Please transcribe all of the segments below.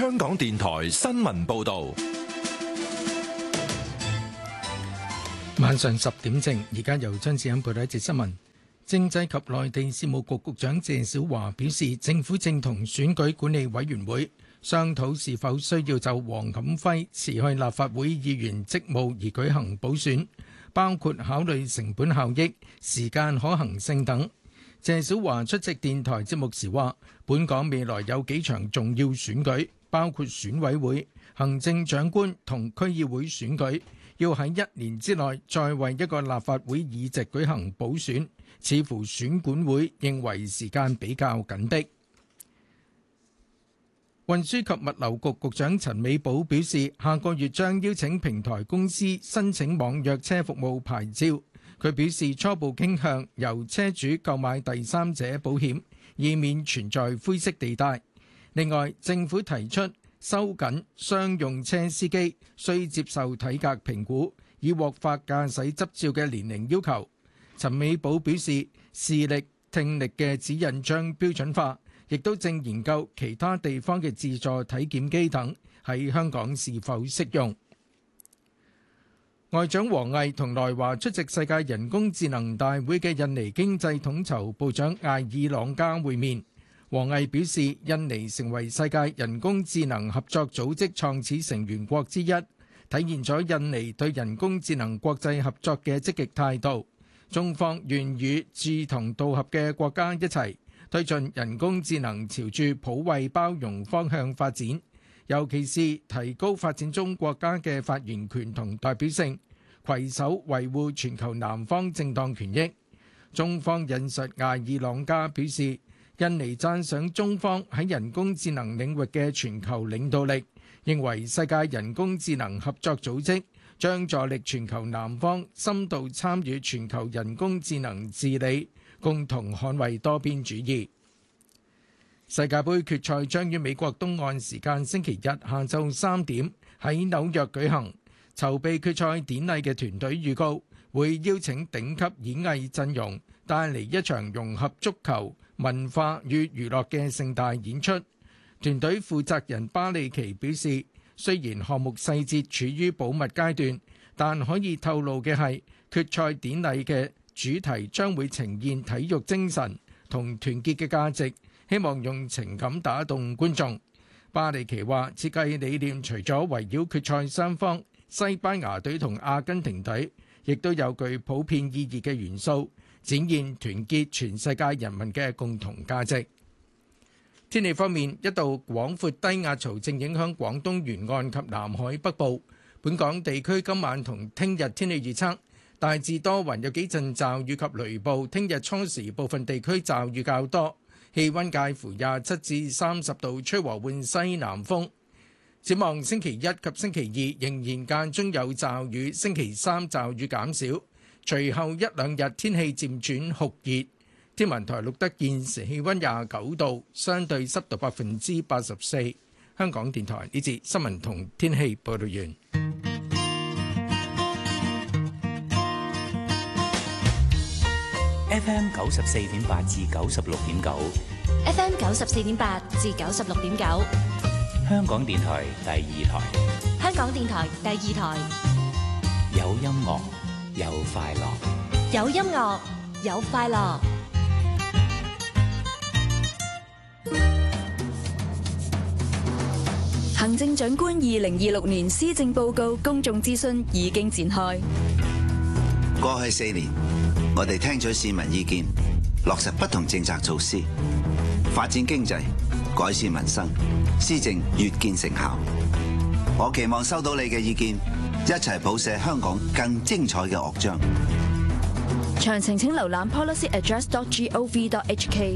香港電台新聞報道。 晚上10點正，而家由張志欣報道一節新聞。政制及內地事務局局長謝小華表示，政府正同選舉管理委員會商討是否需要就黃錦輝辭去立法會議員職務而舉行補選，包括考慮成本效益、時間可行性等。謝小華出席電台節目時話，本港未來有幾場重要選舉，包括選委會、行政長官同區議會選舉，要喺1年之內再為一個立法會議席舉行補選，似乎選管會認為時間比較緊迫。運輸及物流局局長陳美寶表示，下個月將邀請平台公司申請網約車服務牌照。佢表示初步傾向由車主購買第三者保險，以免存在灰色地帶。另外，政府提出收緊商用車司機需接受體格評估以獲發駕駛執照嘅年齡要求。陳美寶表示，視力、聽力嘅指引將標準化，亦都正研究其他地方嘅自助體檢機等喺香港是否適用。外長王毅同來華出席世界人工智能大會嘅印尼經濟統籌部長艾爾朗加會面。王毅表示，印尼成為世界人工智能合作組織創始成員國之一，體現咗印尼對人工智能國際合作嘅積極態度。中方願與志同道合嘅國家一齊推進人工智能朝住普惠包容方向發展，尤其是提高發展中國家嘅發言權同代表性，攜手維護全球南方正當權益。中方引述艾爾朗加表示，印尼讚賞中方喺人工智能領域嘅全球領導力，認為世界人工智能合作組織將助力全球南方深度參與全球人工智能治理，共同捍衛多邊主義。世界盃決賽將於美國東岸時間星期日下晝3點喺紐約舉行。籌備決賽典禮嘅團隊預告，會邀請頂級演藝陣容，帶嚟一場融合足球、文化與娛樂嘅盛大演出。團隊負責人巴利奇表示，雖然項目細節處於保密階段，但可以透露嘅係，決賽典禮嘅主題將會呈現體育精神同團結嘅價值，希望用情感打動觀眾。巴利奇話，設計理念除咗圍繞決賽雙方西班牙隊同阿根廷隊，亦都有具普遍意義嘅元素，展現團結全世界人民嘅共同價值。天氣方面，一道廣闊低壓槽正影響廣東沿岸及南海北部。本港地區今晚同聽日天氣預測，大致多雲，有幾陣驟雨及雷暴。聽日初時部分地區驟雨較多，氣溫介乎27至30度，吹和緩西南風。展望星期一及星期二仍然間中有驟雨，星期三驟雨減少，隨後一兩日天氣漸轉酷熱。天文台錄得現時氣溫29度，相對濕度84%。香港電台呢節新聞同天氣報道完。 FM 94.8至96.9 ，FM 94.8至96.9， 香港電台第二台。 香港電台第二台， 有音樂，有快樂， 有音樂，有快樂。行政長官2026年施政報告公眾諮詢已經展開。 過去4年，我哋聽取市民意見，落實不同政策措施，發展經濟，改善民生，施政越見成效。我期望收到你嘅意見，一齊譜寫香港更精彩嘅樂章。 詳情請瀏覽 policyaddress.gov.hk。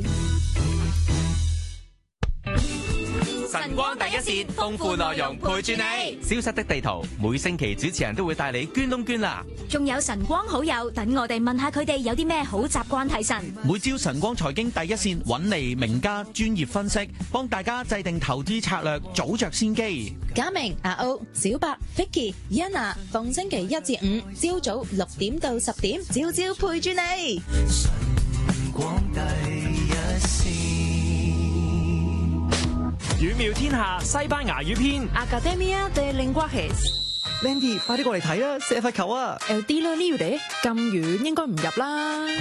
晨光第一線，豐富內容陪住你。消失的地圖，每星期主持人都會帶你捐窿捐罅。 仲有晨光好友，等我哋問下佢哋有啲咩好習慣提神。 每朝晨光財經第一線揾嚟名家專業分析，幫大家制定投資策略，早着先機。 嘉明、阿歐、小白、Vicky、Yana，逢星期一至五朝早6點到10點，朝朝陪住你。晨光第一線。 語妙天下西班牙語篇 Academia de Lenguajes。 Landy，快啲過嚟睇啊！射罰球啊 El tiro libre 咁遠應該唔入啦。